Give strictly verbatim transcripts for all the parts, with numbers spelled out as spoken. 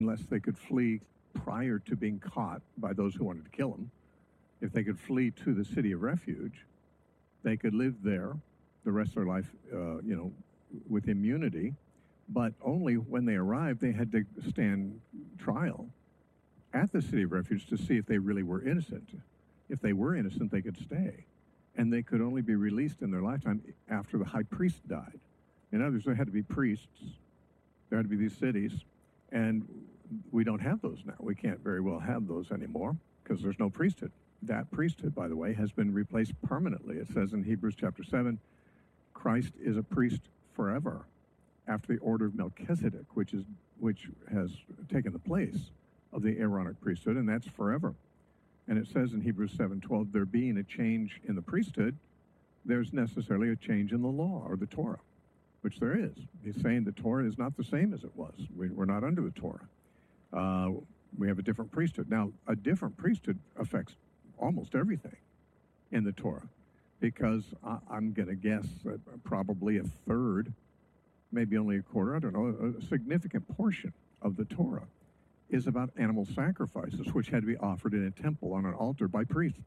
unless they could flee prior to being caught by those who wanted to kill them. If they could flee to the city of refuge, they could live there the rest of their life, uh, you know, with immunity. But only when they arrived, they had to stand trial at the city of refuge to see if they really were innocent. If they were innocent, they could stay. And they could only be released in their lifetime after the high priest died. In other words, there had to be priests. There had to be these cities. And we don't have those now. We can't very well have those anymore because there's no priesthood. That priesthood, by the way, has been replaced permanently. It says in Hebrews chapter seven, Christ is a priest forever after the order of Melchizedek, which is which has taken the place of the Aaronic priesthood, and that's forever. And it says in Hebrews seven twelve, there being a change in the priesthood, there's necessarily a change in the law or the Torah, which there is. He's saying the Torah is not the same as it was. We, we're not under the Torah. Uh, we have a different priesthood. Now, a different priesthood affects almost everything in the Torah, because I, I'm going to guess that probably a third, maybe only a quarter, I don't know, a significant portion of the Torah is about animal sacrifices, which had to be offered in a temple on an altar by priests.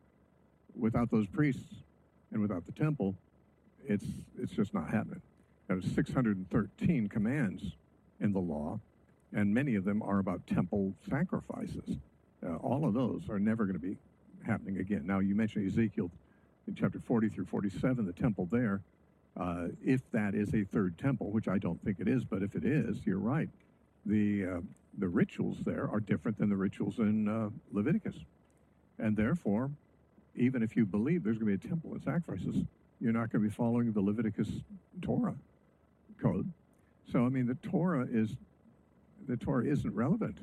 Without those priests and without the temple, it's it's just not happening. There's six hundred thirteen commands in the law, and many of them are about temple sacrifices. Uh, all of those are never going to be happening again. Now, you mentioned Ezekiel in chapter forty through forty-seven, the temple there. Uh, if that is a third temple, which I don't think it is, but if it is, you're right. The uh, the rituals there are different than the rituals in uh, Leviticus. And therefore, even if you believe there's going to be a temple and sacrifices, you're not going to be following the Leviticus Torah code. So, I mean, the Torah is the Torah isn't relevant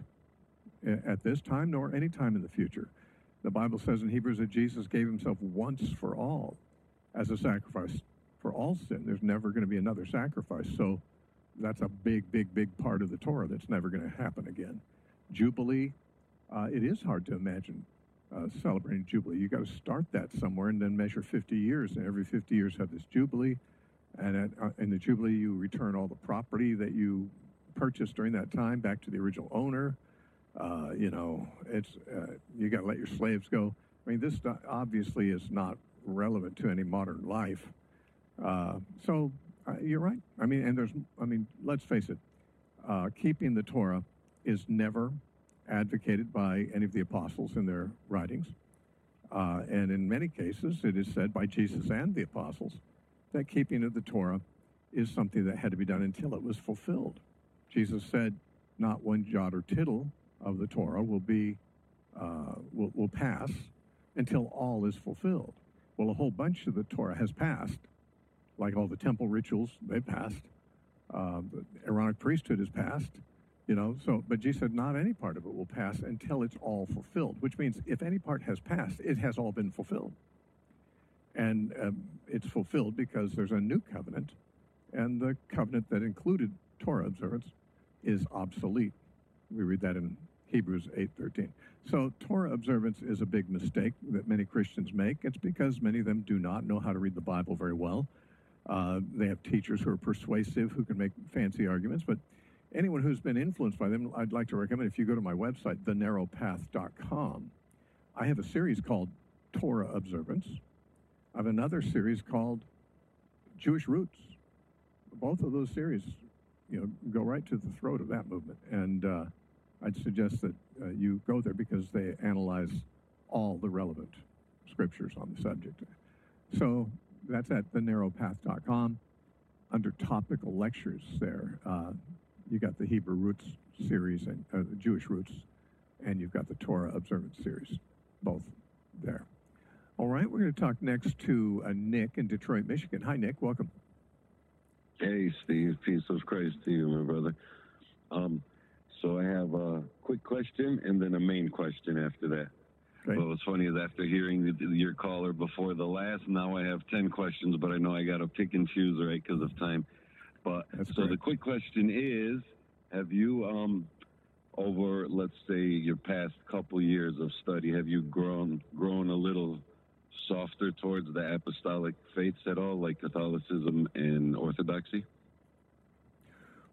at this time nor any time in the future. The Bible says in Hebrews that Jesus gave himself once for all as a sacrifice for all sin. There's never going to be another sacrifice. So that's a big, big, big part of the Torah that's never going to happen again. Jubilee, uh, it is hard to imagine uh, celebrating Jubilee. You got to start that somewhere and then measure fifty years. And every fifty years have this Jubilee. And at, uh, in the Jubilee, you return all the property that you purchased during that time back to the original owner. Uh, you know, it's uh, you got to let your slaves go. I mean, this obviously is not relevant to any modern life. Uh, so uh, you're right. I mean, and there's, I mean, let's face it, uh, keeping the Torah is never advocated by any of the apostles in their writings. Uh, and in many cases, it is said by Jesus and the apostles that keeping of the Torah is something that had to be done until it was fulfilled. Jesus said, not one jot or tittle of the Torah will be, uh, will, will pass until all is fulfilled. Well, a whole bunch of the Torah has passed, like all the temple rituals, they passed. Uh, the Aaronic priesthood has passed, you know, so, but Jesus said not any part of it will pass until it's all fulfilled, which means if any part has passed, it has all been fulfilled. And um, it's fulfilled because there's a new covenant, and the covenant that included Torah observance is obsolete. We read that in Hebrews eight thirteen. So Torah observance is a big mistake that many Christians make. It's because many of them do not know how to read the Bible very well. Uh, they have teachers who are persuasive, who can make fancy arguments, but anyone who's been influenced by them, I'd like to recommend, if you go to my website, the narrow path dot com, I have a series called Torah Observance. I have another series called Jewish Roots. Both of those series, you know, go right to the throat of that movement. And uh, I'd suggest that uh, you go there because they analyze all the relevant scriptures on the subject. So that's at the narrow path dot com. Under topical lectures there, uh, you got the Hebrew Roots series and uh, the Jewish Roots, and you've got the Torah Observance series, both there. All right, we're going to talk next to uh, Nick in Detroit, Michigan. Hi, Nick. Welcome. Hey, Steve. Peace of Christ to you, my brother. Um, so I have a quick question and then a main question after that. Okay. Well, what's funny is after hearing the, your caller before the last, now I have ten questions, but I know I got to pick and choose, right, because of time. But That's so correct. the quick question is, have you, um, over, let's say, your past couple years of study, have you grown grown a little softer towards the apostolic faiths at all, like Catholicism and Orthodoxy?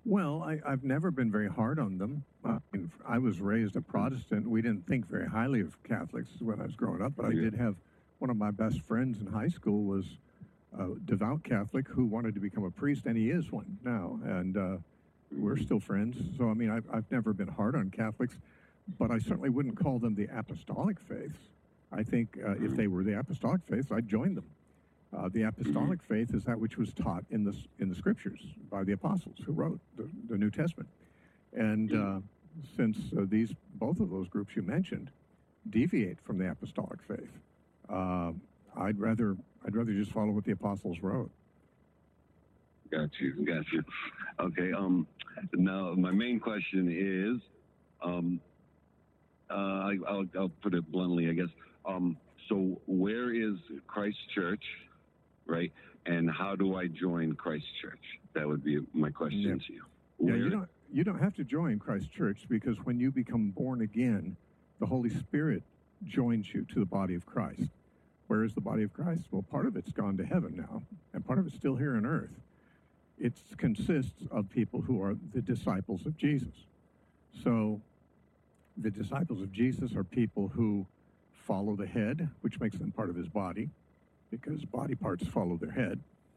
Well, I, I've never been very hard on them. I mean, I was raised a Protestant. We didn't think very highly of Catholics when I was growing up, but I Yeah. did have one of my best friends in high school was a devout Catholic who wanted to become a priest, and he is one now. And uh, we're still friends. So, I mean, I've, I've never been hard on Catholics, but I certainly wouldn't call them the apostolic faith. I think uh, if they were the apostolic faith, I'd join them. Uh, the apostolic faith is that which was taught in the in the scriptures by the apostles who wrote the, the New Testament. And uh, since uh, these both of those groups you mentioned deviate from the apostolic faith, uh, I'd rather I'd rather just follow what the apostles wrote. Got you, got you. Okay. Um. Now, my main question is, um, uh, I, I'll I'll put it bluntly, I guess. Um. So, where is Christ Church, right? And how do I join Christ Church? That would be my question Yeah. to you. Yeah, Where, you don't you don't have to join Christ Church because when you become born again, the Holy Spirit joins you to the body of Christ. Where is the body of Christ? Well, part of it's gone to heaven now, and part of it's still here on earth. It consists of people who are the disciples of Jesus. So the disciples of Jesus are people who follow the head, which makes them part of his body, because body parts follow their head,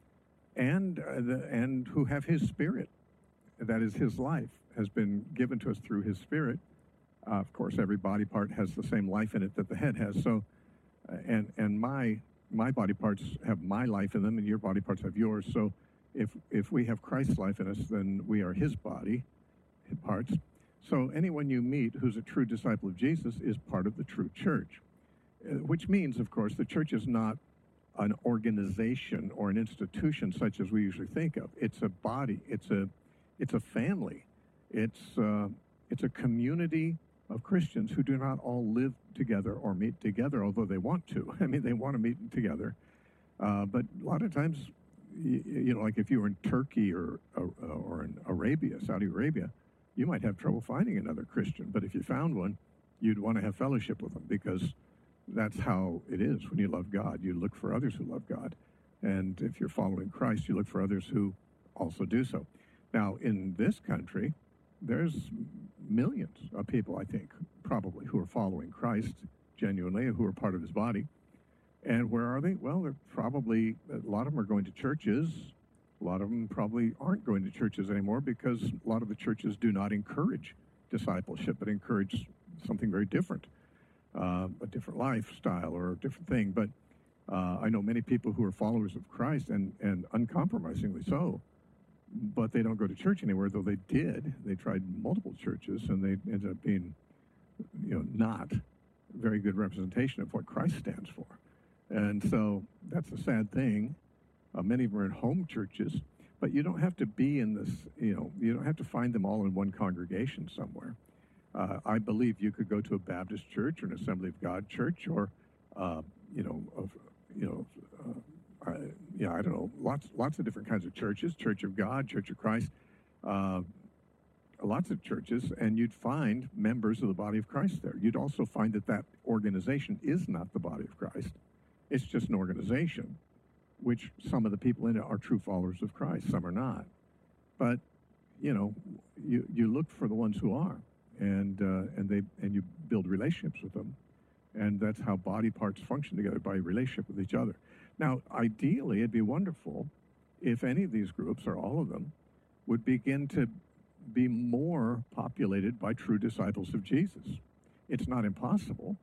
and uh, the, and who have his spirit. That is, his life has been given to us through his spirit. Uh, of course, every body part has the same life in it that the head has. So, uh, and and my my body parts have my life in them, and your body parts have yours. So, if if we have Christ's life in us, then we are his body parts. So, anyone you meet who's a true disciple of Jesus is part of the true church, uh, which means, of course, the church is not an organization or an institution such as we usually think of. It's a body. It's a it's a family. It's uh, it's a community of Christians who do not all live together or meet together, although they want to. I mean, they want to meet together, uh, but a lot of times, you, you know, like if you were in Turkey or or, or in Arabia, Saudi Arabia, you might have trouble finding another Christian. But if you found one, you'd want to have fellowship with them because that's how it is when you love God. You look for others who love God. And if you're following Christ, you look for others who also do so. Now, in this country, there's millions of people, I think, probably, who are following Christ genuinely and who are part of his body. And where are they? Well, they're probably, a lot of them are going to churches. A lot of them probably aren't going to churches anymore because a lot of the churches do not encourage discipleship, but encourage something very different. Uh, a different lifestyle or a different thing. But uh, I know many people who are followers of Christ and, and uncompromisingly so, but they don't go to church anywhere, though they did. They tried multiple churches and they ended up being, you know, not very good representation of what Christ stands for. And so that's a sad thing. Uh, many of them are in home churches, but you don't have to be in this, you know, you don't have to find them all in one congregation somewhere. Uh, I believe you could go to a Baptist church or an Assembly of God church, or, uh, you know, of, you know, uh, I, yeah, I don't know, lots, lots of different kinds of churches, Church of God, Church of Christ, uh, lots of churches, and you'd find members of the body of Christ there. You'd also find that that organization is not the body of Christ. It's just an organization, which some of the people in it are true followers of Christ, some are not. But, you know, you, you look for the ones who are. And uh, and they and you build relationships with them, and that's how body parts function together, by relationship with each other. Now, ideally, it'd be wonderful if any of these groups, or all of them, would begin to be more populated by true disciples of Jesus. It's not impossible.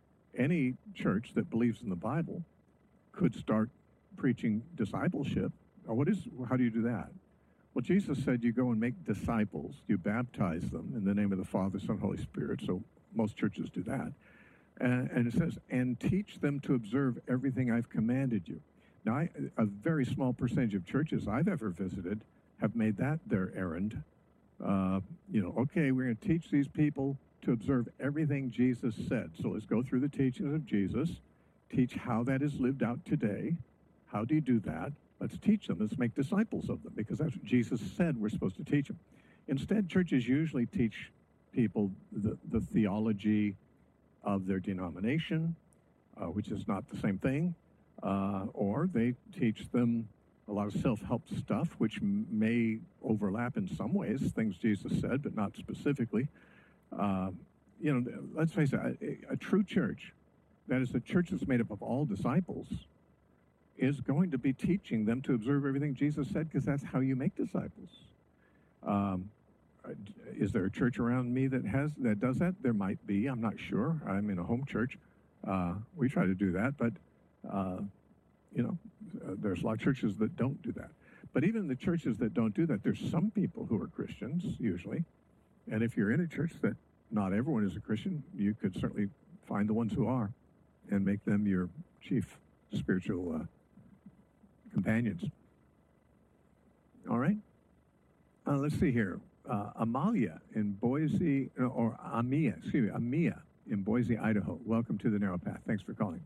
Any church that believes in the Bible could start preaching discipleship. Now, what is? How do you do that? Well, Jesus said you go and make disciples. You baptize them in the name of the Father, Son, Holy Spirit. So most churches do that. And, and it says, and teach them to observe everything I've commanded you. Now, I, a very small percentage of churches I've ever visited have made that their errand. Uh, you know, okay, we're going to teach these people to observe everything Jesus said. So let's go through the teachings of Jesus, teach how that is lived out today. How do you do that? Let's teach them. Let's make disciples of them, because that's what Jesus said we're supposed to teach them. Instead, churches usually teach people the, the theology of their denomination, uh, which is not the same thing, uh, or they teach them a lot of self-help stuff, which m- may overlap in some ways, things Jesus said, but not specifically. Uh, you know, let's face it, a, a true church, that is a church that's made up of all disciples, is going to be teaching them to observe everything Jesus said, because that's how you make disciples. Um, is there a church around me that has that does that? There might be. I'm not sure. I'm in a home church. Uh, we try to do that, but uh, you know, uh, there's a lot of churches that don't do that. But even the churches that don't do that, there's some people who are Christians usually, and if you're in a church that not everyone is a Christian, you could certainly find the ones who are, and make them your chief spiritual uh, companions. All right. Uh, let's see here. Uh, Amalia in Boise, or Amia, excuse me, Amia in Boise, Idaho. Welcome to the Narrow Path. Thanks for calling.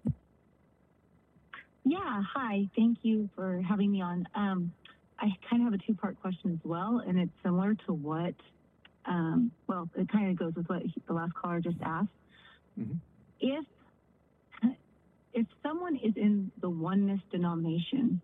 Yeah, hi. Thank you for having me on. Um, I kind of have a two-part question as well, and it's similar to what, um, well, it kind of goes with what he, the last caller just asked. Mm-hmm. If if someone is in the oneness denomination,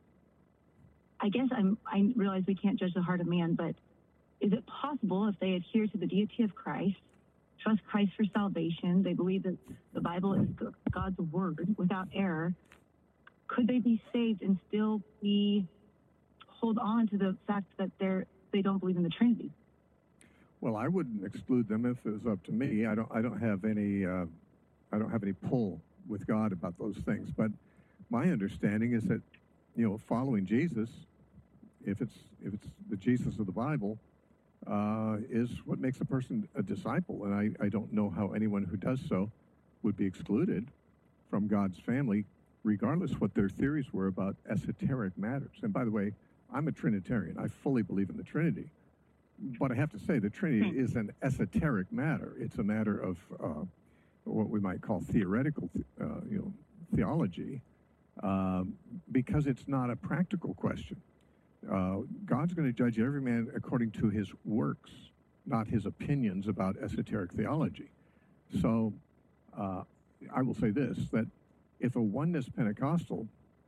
I guess I'm, I realize we can't judge the heart of man, but is it possible if they adhere to the deity of Christ, trust Christ for salvation, they believe that the Bible is God's word without error, could they be saved and still be hold on to the fact that they're they don't believe in the Trinity? Well, I wouldn't exclude them if it was up to me. I don't. I don't have any. Uh, I don't have any pull with God about those things. But my understanding is that, you know, following Jesus, if it's if it's the Jesus of the Bible, uh, is what makes a person a disciple. And I, I don't know how anyone who does so would be excluded from God's family, regardless what their theories were about esoteric matters. And by the way, I'm a Trinitarian. I fully believe in the Trinity. But I have to say, the Trinity is an esoteric matter. It's a matter of uh, what we might call theoretical, uh, you know, theology, um, because it's not a practical question. Uh, God's going to judge every man according to his works, not his opinions about esoteric theology. So uh, I will say this, that if a oneness Pentecostal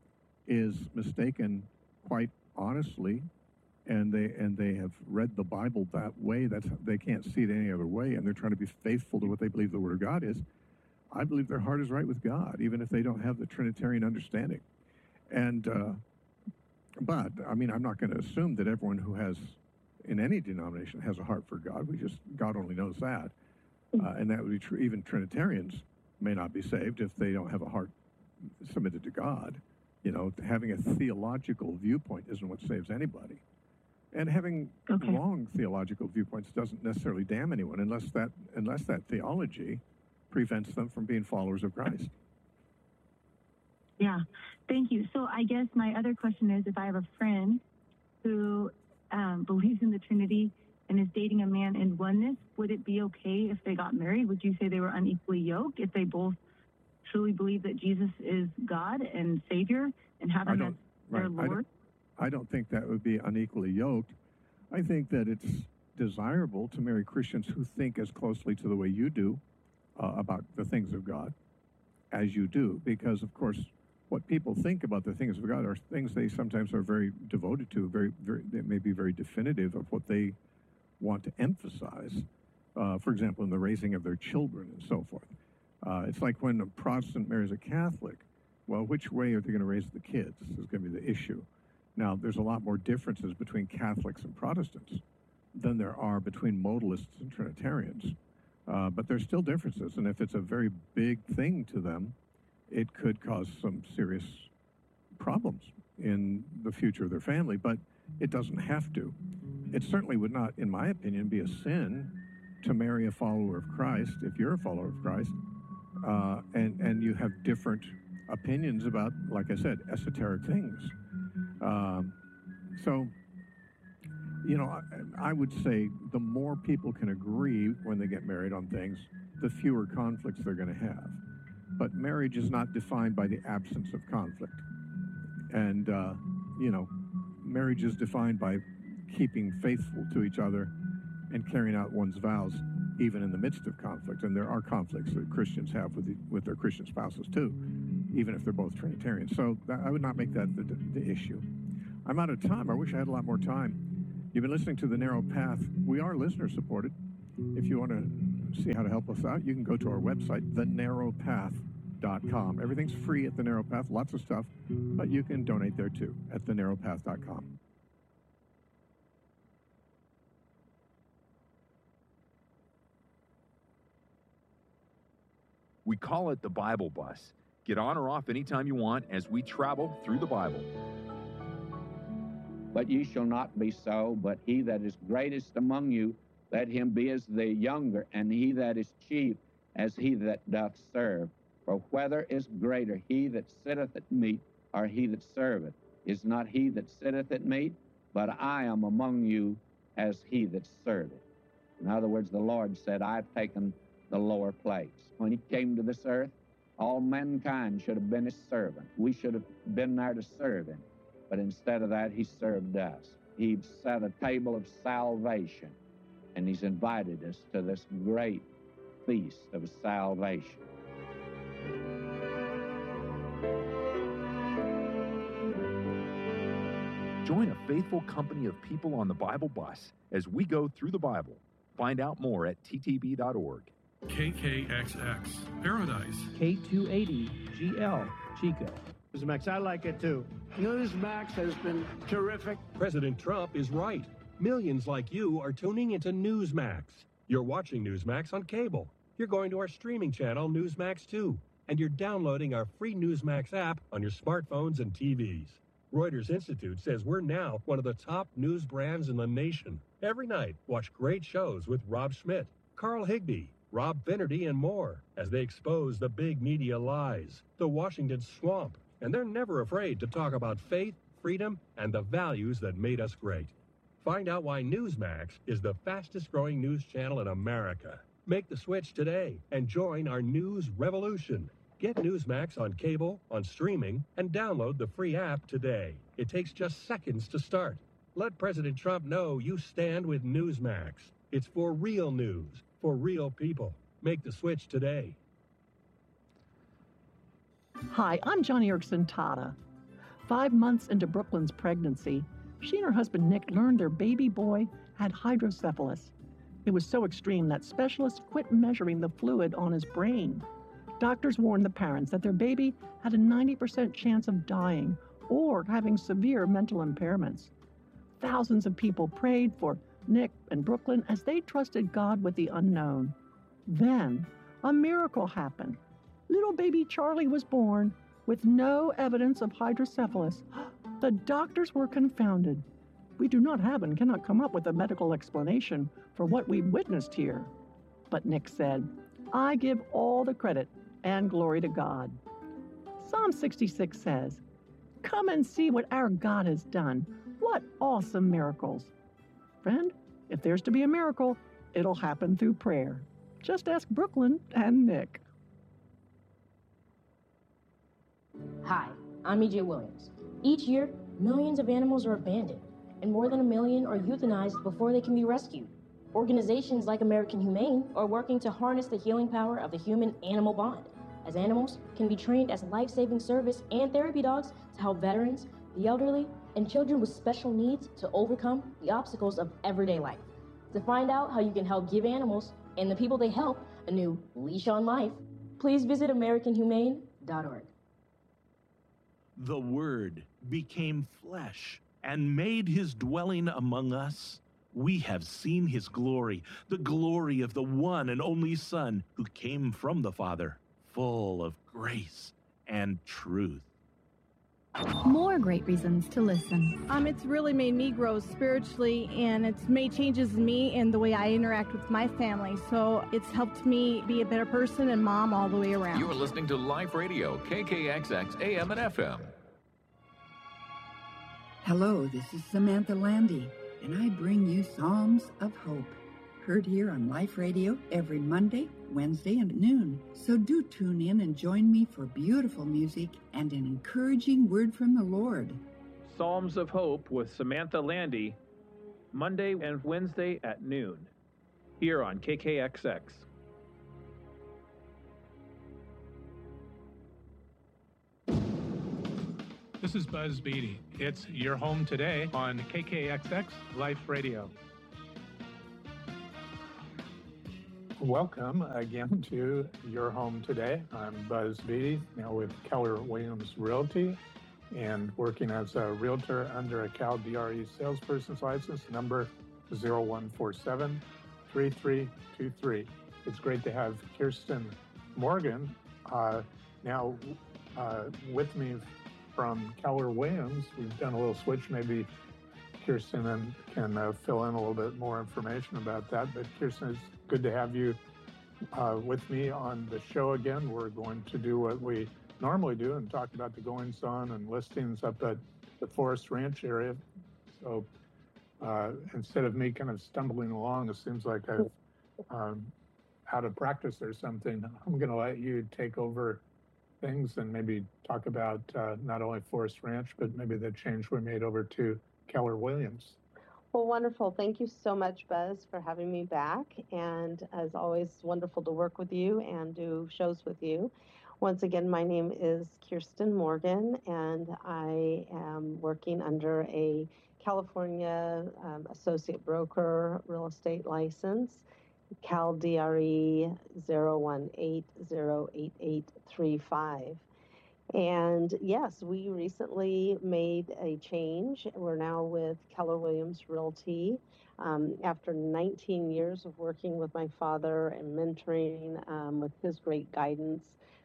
is mistaken quite honestly, and they and they have read the Bible that way, that's they can't see it any other way, and they're trying to be faithful to what they believe the Word of God is, I believe their heart is right with God, even if they don't have the Trinitarian understanding. And uh, but I mean, I'm not going to assume that everyone who has in any denomination has a heart for God. We just God only knows that, uh, and that would be true. Even Trinitarians may not be saved if they don't have a heart submitted to God. You know, having a theological viewpoint isn't what saves anybody. And having okay. wrong theological viewpoints doesn't necessarily damn anyone unless that unless that theology prevents them from being followers of Christ. Yeah, thank you. So I guess my other question is, if I have a friend who um, believes in the Trinity and is dating a man in oneness, would it be okay if they got married? Would you say they were unequally yoked if they both truly believe that Jesus is God and Savior and have him as their right, Lord? I don't think that would be unequally yoked. I think that it's desirable to marry Christians who think as closely to the way you do uh, about the things of God as you do, because, of course, what people think about the things of God are things they sometimes are very devoted to, very, very they may be very definitive of what they want to emphasize, uh, for example, in the raising of their children and so forth. Uh, it's like when a Protestant marries a Catholic. Well, which way are they going to raise the kids is going to be the issue. Now, there's a lot more differences between Catholics and Protestants than there are between modalists and Trinitarians. Uh, but there's still differences, and if it's a very big thing to them, it could cause some serious problems in the future of their family, but it doesn't have to. It certainly would not, in my opinion, be a sin to marry a follower of Christ, if you're a follower of Christ, uh, and, and you have different opinions about, like I said, esoteric things. Um, so, you know, I, I would say the more people can agree when they get married on things, the fewer conflicts they're going to have. But marriage is not defined by the absence of conflict. And, uh, you know, marriage is defined by keeping faithful to each other and carrying out one's vows, even in the midst of conflict. And there are conflicts that Christians have with, the, with their Christian spouses, too, even if they're both Trinitarians. So that, I would not make that the, the issue. I'm out of time. I wish I had a lot more time. You've been listening to The Narrow Path. We are listener supported. If you want to see how to help us out, you can go to our website, the narrow path dot com. Everything's free at The Narrow Path, lots of stuff, but you can donate there too at the narrow path dot com. We call it the Bible Bus. Get on or off anytime you want as we travel through the Bible. But ye shall not be so, but he that is greatest among you, let him be as the younger, and he that is chief as he that doth serve. For whether is greater, he that sitteth at meat, or he that serveth? Is not he that sitteth at meat? But I am among you as he that serveth. In other words, the Lord said, I've taken the lower place. When he came to this earth, all mankind should have been his servant. We should have been there to serve him. But instead of that, he served us. He set a table of salvation, and he's invited us to this great feast of salvation. Join a faithful company of people on the Bible Bus as we go through the Bible. Find out more at t t b dot org. K K X X, Paradise. K two eighty G L, Chico. Newsmax, I like it too. Newsmax has been terrific. President Trump is right. Millions like you are tuning into Newsmax. You're watching Newsmax on cable. You're going to our streaming channel, Newsmax two. And you're downloading our free Newsmax app on your smartphones and T Vs. Reuters Institute says we're now one of the top news brands in the nation. Every night, watch great shows with Rob Schmidt, Carl Higbee, Rob Finnerty, and more as they expose the big media lies, the Washington swamp, and they're never afraid to talk about faith, freedom, and the values that made us great. Find out why Newsmax is the fastest growing news channel in America. Make the switch today and join our news revolution. Get Newsmax on cable, on streaming, and download the free app today. It takes just seconds to start. Let President Trump know you stand with Newsmax. It's for real news, for real people. Make the switch today. Hi, I'm Johnny Erickson Tata. Five months into Brooklyn's pregnancy, she and her husband Nick learned their baby boy had hydrocephalus. It was so extreme that specialists quit measuring the fluid on his brain. Doctors warned the parents that their baby had a ninety percent chance of dying or having severe mental impairments. Thousands of people prayed for Nick and Brooklyn as they trusted God with the unknown. Then, a miracle happened. Little baby Charlie was born with no evidence of hydrocephalus. The doctors were confounded. We do not have and cannot come up with a medical explanation for what we witnessed here. But Nick said, I give all the credit and glory to God. Psalm sixty-six says, come and see what our God has done. What awesome miracles. Friend, if there's to be a miracle, it'll happen through prayer. Just ask Brooklyn and Nick. Hi, I'm E J Williams. Each year, millions of animals are abandoned, and more than a million are euthanized before they can be rescued. Organizations like American Humane are working to harness the healing power of the human-animal bond, as animals can be trained as life-saving service and therapy dogs to help veterans, the elderly, and children with special needs to overcome the obstacles of everyday life. To find out how you can help give animals and the people they help a new leash on life, please visit American Humane dot org. The Word became flesh and made his dwelling among us. We have seen his glory, the glory of the one and only Son who came from the Father, full of grace and truth. More great reasons to listen. Um, it's really made me grow spiritually, and it's made changes in me and the way I interact with my family. So it's helped me be a better person and mom all the way around. You're listening to Life Radio, K K X X A M and F M. Hello, this is Samantha Landy, and I bring you Psalms of Hope, heard here on Life Radio every Monday, Wednesday, and noon. So do tune in and join me for beautiful music and an encouraging word from the Lord. Psalms of Hope with Samantha Landy, Monday and Wednesday at noon, here on K K X X. This is Buzz Beatty. It's Your Home Today on K K X X Life Radio. Welcome again to Your Home Today. I'm Buzz Beatty, now with Keller Williams Realty and working as a realtor under a Cal D R E salesperson's license, number zero one four seven, three three two three. It's great to have Kirsten Morgan uh, now uh, with me from Keller Williams. We've done a little switch. Maybe Kirsten and can uh, fill in a little bit more information about that. But Kirsten, it's good to have you uh, with me on the show again. We're going to do what we normally do and talk about the goings on and listings up at the Forest Ranch area. So uh, instead of me kind of stumbling along, it seems like I've um, out of practice or something. I'm going to let you take over things and maybe talk about uh, not only Forest Ranch, but maybe the change we made over to Keller Williams. Well, wonderful. Thank you so much, Buzz, for having me back. And as always, wonderful to work with you and do shows with you. Once again, my name is Kirsten Morgan, and I am working under a California um, associate broker real estate license, Cal D R E zero one eight zero eight eight three five. And yes, we recently made a change. We're now with Keller Williams Realty. Um, after nineteen years of working with my father and mentoring um, with his great guidance,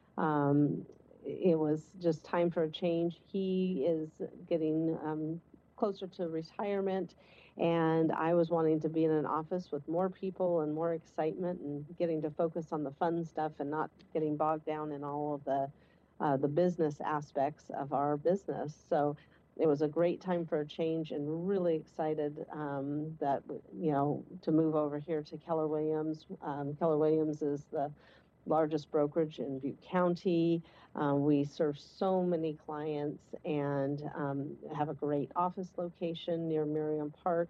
um, it was just time for a change. He is getting um, closer to retirement, and I was wanting to be in an office with more people and more excitement and getting to focus on the fun stuff and not getting bogged down in all of the uh, the business aspects of our business. So it was a great time for a change, and really excited um, that, you know, to move over here to Keller Williams. Um, Keller Williams is the largest brokerage in Butte County. Um, we serve so many clients and um, have a great office location near Miriam Park,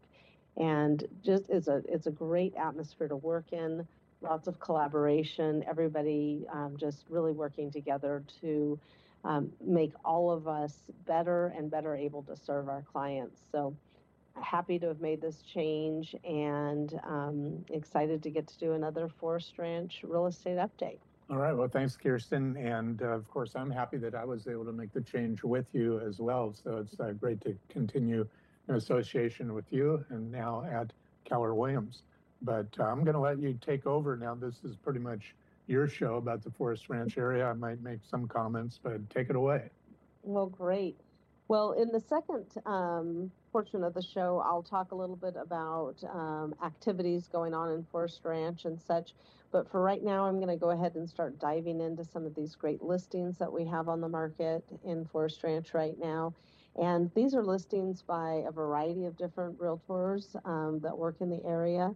and just it's a it's a great atmosphere to work in. Lots of collaboration. Everybody um, just really working together to um, make all of us better and better able to serve our clients. So happy to have made this change, and um, excited to get to do another Forest Ranch real estate update. All right. Well, thanks, Kirsten. And uh, of course, I'm happy that I was able to make the change with you as well. So it's uh, great to continue an association with you and now at Keller Williams. But uh, I'm going to let you take over now. This is pretty much your show about the Forest Ranch area. I might make some comments, but take it away. Well, great. Well, in the second um, portion of the show, I'll talk a little bit about um, activities going on in Forest Ranch and such. But for right now, I'm going to go ahead and start diving into some of these great listings that we have on the market in Forest Ranch right now. And these are listings by a variety of different realtors um, that work in the area.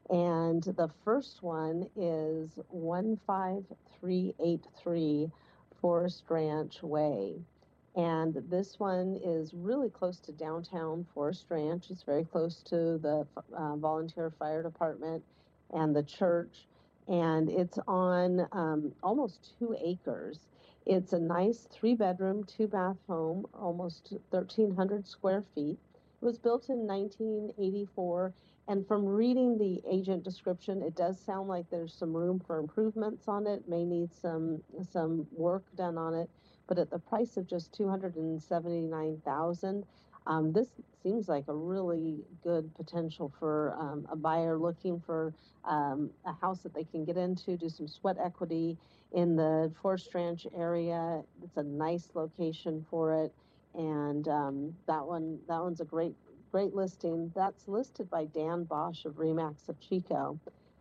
And the first one is one five three eight three Forest Ranch Way. And this one is really close to downtown Forest Ranch. It's very close to the uh, volunteer fire department and the church. And it's on um, almost two acres. It's a nice three-bedroom, two-bath home, almost thirteen hundred square feet. It was built in nineteen eighty-four. And from reading the agent description, it does sound like there's some room for improvements on it, may need some some work done on it. But at the price of just two hundred seventy-nine thousand dollars, um, this seems like a really good potential for um, a buyer looking for um, a house that they can get into, do some sweat equity in the Forest Ranch area. It's a nice location for it, and um, that one that one's a great great listing. That's listed by Dan Bosch of Remax of Chico.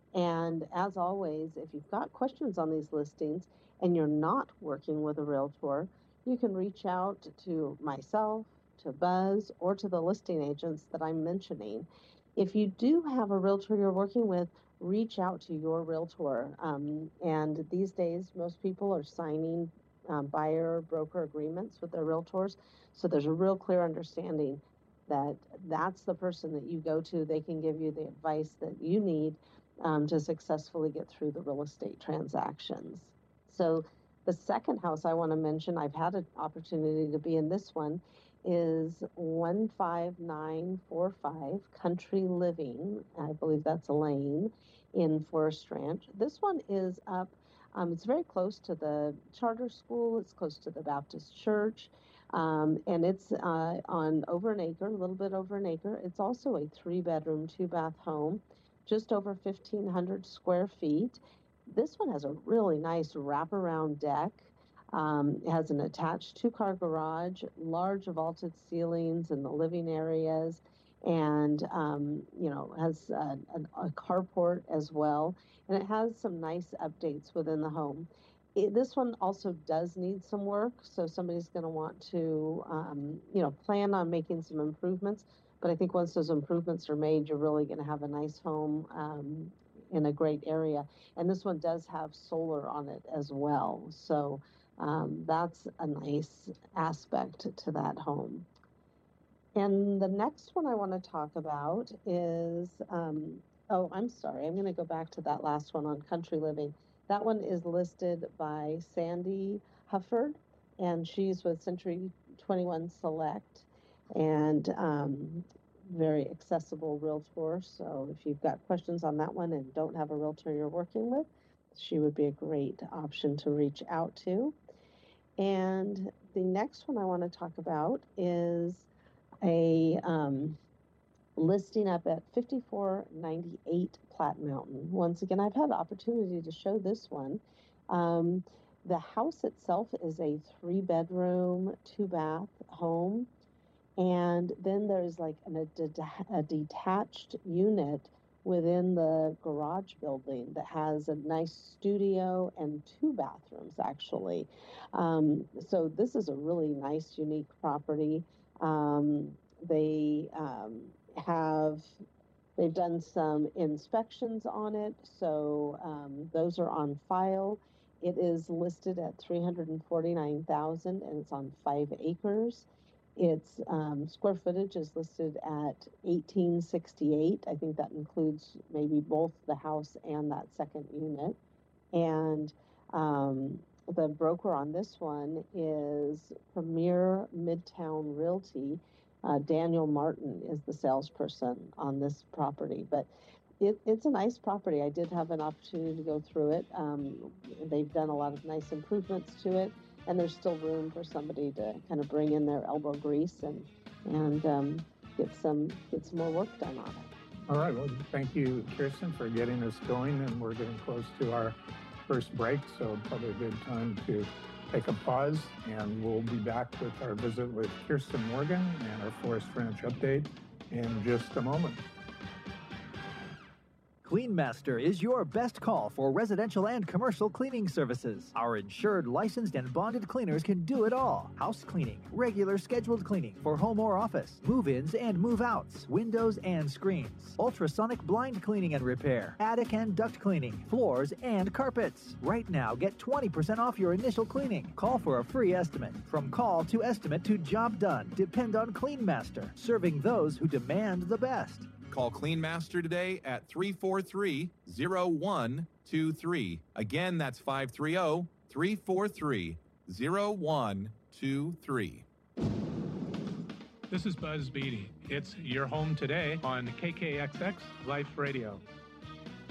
And as always, if you've got questions on these listings and you're not working with a realtor, you can reach out to myself, to Buzz, or to the listing agents that I'm mentioning. If you do have a realtor you're working with, reach out to your realtor. Um, and these days, most people are signing um, buyer broker agreements with their realtors. So there's a real clear understanding that that's the person that you go to. They can give you the advice that you need um, to successfully get through the real estate transactions. So The second house I want to mention, I've had an opportunity to be in this one, is one five nine four five Country Living. I believe that's a lane in Forest Ranch. This one is up, um, it's very close to the charter school, it's close to the Baptist church, um, and it's uh, on over an acre, a little bit over an acre. It's also a three-bedroom, two-bath home, just over fifteen hundred square feet. This one has a really nice wraparound deck. Um, it has an attached two-car garage, large vaulted ceilings in the living areas, and, um, you know, has a, a, a carport as well. And it has some nice updates within the home. It, this one also does need some work, so somebody's going to want to, um, you know, plan on making some improvements. But I think once those improvements are made, you're really going to have a nice home um, in a great area. And this one does have solar on it as well. So um, that's a nice aspect to that home. And the next one I want to talk about is, um, oh, I'm sorry. I'm going to go back to that last one on Country Living. That one is listed by Sandy Hufford, and she's with Century twenty-one Select, and um, very accessible realtor. So if you've got questions on that one and don't have a realtor you're working with, she would be a great option to reach out to. And the next one I want to talk about is a um, listing up at fifty-four ninety-eight Platte Mountain. Once again, I've had the opportunity to show this one. Um, the house itself is a three-bedroom, two-bath home. And then there's like an, a, a detached unit within the garage building that has a nice studio and two bathrooms, actually. Um, so this is a really nice, unique property. Um, they um, have, they've done some inspections on it, so um, those are on file. It is listed at three hundred forty-nine thousand dollars, and it's on five acres. Its um, square footage is listed at eighteen sixty-eight. I think that includes maybe both the house and that second unit. And um, the broker on this one is Premier Midtown Realty. Uh, Daniel Martin is the salesperson on this property. But it, it's a nice property. I did have an opportunity to go through it. Um, they've done a lot of nice improvements to it. And there's still room for somebody to kind of bring in their elbow grease and and um, get some get some more work done on it. All right. Well, thank you, Kirsten, for getting us going. And we're getting close to our first break, so probably a good time to take a pause. And we'll be back with our visit with Kirsten Morgan and our Forest Ranch update in just a moment. CleanMaster is your best call for residential and commercial cleaning services. Our insured, licensed, and bonded cleaners can do it all. House cleaning, regular scheduled cleaning for home or office, move-ins and move-outs, windows and screens, ultrasonic blind cleaning and repair, attic and duct cleaning, floors and carpets. Right now, get twenty percent off your initial cleaning. Call for a free estimate. From call to estimate to job done, depend on CleanMaster, serving those who demand the best. Call CleanMaster today at three four three, zero one two three. Again, that's five three zero, three four three, zero one two three. This is Buzz Beatty. It's Your Home Today on K K X X Life Radio.